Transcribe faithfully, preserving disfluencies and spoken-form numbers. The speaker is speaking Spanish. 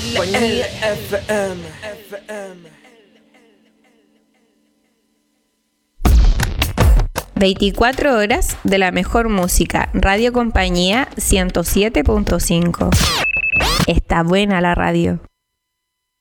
Compañía F M. F M. veinticuatro horas de la mejor música. Radio Compañía ciento siete punto cinco. Está buena la radio.